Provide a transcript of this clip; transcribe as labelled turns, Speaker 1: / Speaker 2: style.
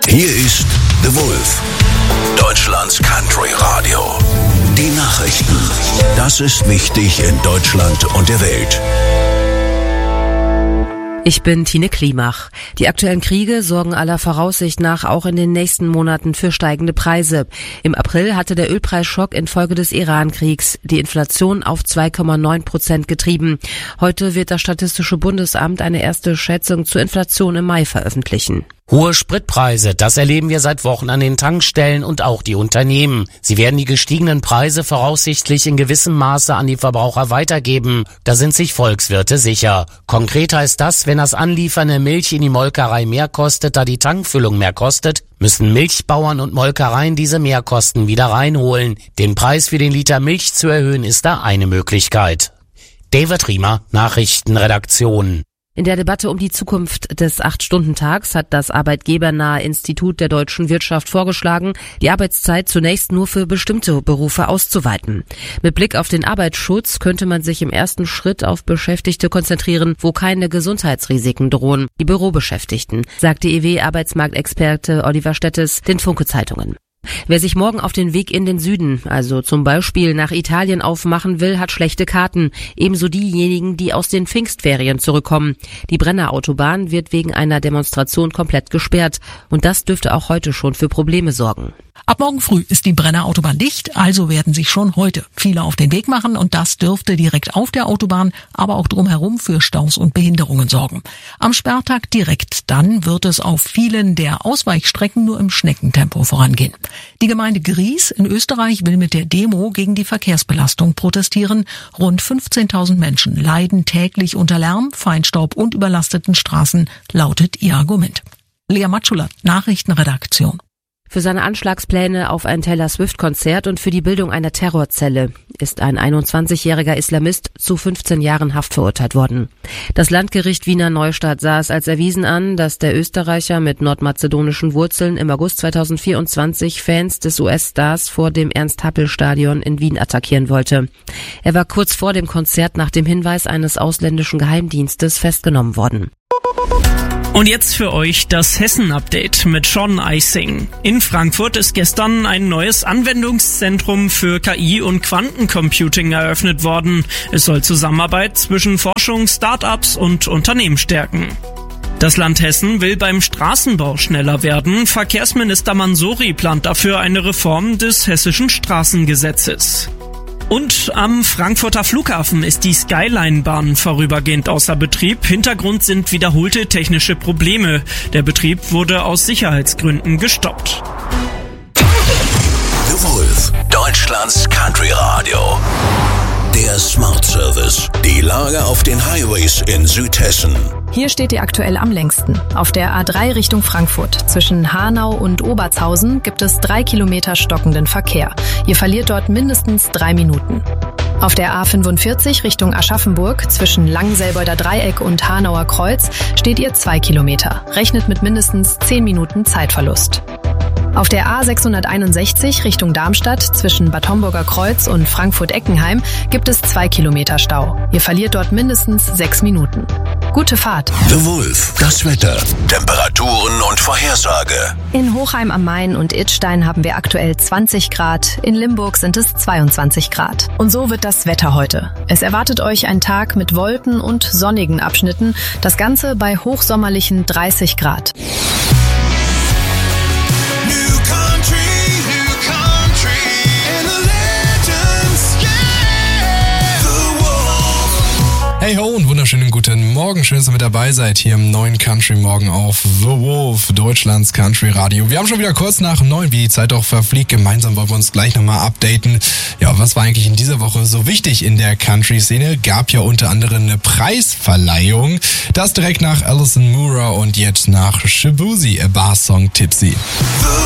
Speaker 1: Hier ist The Wolf, Deutschlands Country Radio. Die Nachrichten. Das ist wichtig in Deutschland und der Welt.
Speaker 2: Ich bin Tine Klimach. Die aktuellen Kriege sorgen aller Voraussicht nach auch in den nächsten Monaten für steigende Preise. Im April hatte der Ölpreisschock infolge des Iran-Kriegs die Inflation auf 2,9% getrieben. Heute wird das Statistische Bundesamt eine erste Schätzung zur Inflation im Mai veröffentlichen.
Speaker 3: Hohe Spritpreise, das erleben wir seit Wochen an den Tankstellen und auch die Unternehmen. Sie werden die gestiegenen Preise voraussichtlich in gewissem Maße an die Verbraucher weitergeben. Da sind sich Volkswirte sicher. Konkret heißt das, wenn das Anliefern der Milch in die Molkerei mehr kostet, da die Tankfüllung mehr kostet, müssen Milchbauern und Molkereien diese Mehrkosten wieder reinholen. Den Preis für den Liter Milch zu erhöhen, ist da eine Möglichkeit. David Riemer, Nachrichtenredaktion.
Speaker 2: In der Debatte um die Zukunft des 8-Stunden-Tags hat das arbeitgebernahe Institut der deutschen Wirtschaft vorgeschlagen, die Arbeitszeit zunächst nur für bestimmte Berufe auszuweiten. Mit Blick auf den Arbeitsschutz könnte man sich im ersten Schritt auf Beschäftigte konzentrieren, wo keine Gesundheitsrisiken drohen, die Bürobeschäftigten, sagte EW-Arbeitsmarktexperte Oliver Stettes den Funke-Zeitungen. Wer sich morgen auf den Weg in den Süden, also zum Beispiel nach Italien aufmachen will, hat schlechte Karten. Ebenso diejenigen, die aus den Pfingstferien zurückkommen. Die Brenner Autobahn wird wegen einer Demonstration komplett gesperrt. Und das dürfte auch heute schon für Probleme sorgen.
Speaker 4: Ab morgen früh ist die Brenner Autobahn dicht, also werden sich schon heute viele auf den Weg machen und das dürfte direkt auf der Autobahn, aber auch drumherum für Staus und Behinderungen sorgen. Am Sperrtag direkt dann wird es auf vielen der Ausweichstrecken nur im Schneckentempo vorangehen. Die Gemeinde Gries in Österreich will mit der Demo gegen die Verkehrsbelastung protestieren. Rund 15.000 Menschen leiden täglich unter Lärm, Feinstaub und überlasteten Straßen, lautet ihr Argument. Lea Matschula, Nachrichtenredaktion.
Speaker 2: Für seine Anschlagspläne auf ein Taylor Swift-Konzert und für die Bildung einer Terrorzelle ist ein 21-jähriger Islamist zu 15 Jahren Haft verurteilt worden. Das Landgericht Wiener Neustadt sah es als erwiesen an, dass der Österreicher mit nordmazedonischen Wurzeln im August 2024 Fans des US-Stars vor dem Ernst-Happel-Stadion in Wien attackieren wollte. Er war kurz vor dem Konzert nach dem Hinweis eines ausländischen Geheimdienstes festgenommen worden.
Speaker 5: Und jetzt für euch das Hessen-Update mit Sean Eising. In Frankfurt ist gestern ein neues Anwendungszentrum für KI und Quantencomputing eröffnet worden. Es soll Zusammenarbeit zwischen Forschung, Start-ups und Unternehmen stärken. Das Land Hessen will beim Straßenbau schneller werden. Verkehrsminister Mansouri plant dafür eine Reform des hessischen Straßengesetzes. Und am Frankfurter Flughafen ist die Skyline-Bahn vorübergehend außer Betrieb. Hintergrund sind wiederholte technische Probleme. Der Betrieb wurde aus Sicherheitsgründen gestoppt.
Speaker 1: The Wolf, Deutschlands Country Radio. Der Smart Service. Die Lage auf den Highways in Südhessen.
Speaker 6: Hier steht ihr aktuell am längsten. Auf der A3 Richtung Frankfurt. Zwischen Hanau und Obertshausen gibt es 3 Kilometer stockenden Verkehr. Ihr verliert dort mindestens 3 Minuten. Auf der A45 Richtung Aschaffenburg zwischen Langselbeuder Dreieck und Hanauer Kreuz steht ihr 2 Kilometer. Rechnet mit mindestens 10 Minuten Zeitverlust. Auf der A661 Richtung Darmstadt zwischen Bad Homburger Kreuz und Frankfurt-Eckenheim gibt es 2 Kilometer Stau. Ihr verliert dort mindestens 6 Minuten. Gute Fahrt.
Speaker 1: The Wolf, das Wetter, Temperaturen und Vorhersage.
Speaker 6: In Hochheim am Main und Idstein haben wir aktuell 20 Grad, in Limburg sind es 22 Grad. Und so wird das Wetter heute. Es erwartet euch ein Tag mit Wolken und sonnigen Abschnitten, das Ganze bei hochsommerlichen 30 Grad.
Speaker 7: Hey ho und wunderschönen guten Morgen. Schön, dass ihr mit dabei seid hier im neuen Country Morgen auf The Wolf, Deutschlands Country Radio. Wir haben schon wieder kurz nach 9, wie die Zeit auch verfliegt. Gemeinsam wollen wir uns gleich nochmal updaten. Ja, was war eigentlich in dieser Woche so wichtig in der Country-Szene? Gab ja unter anderem eine Preisverleihung. Das direkt nach Alison Moorer und jetzt nach Shaboozey, A Bar Song Tipsy.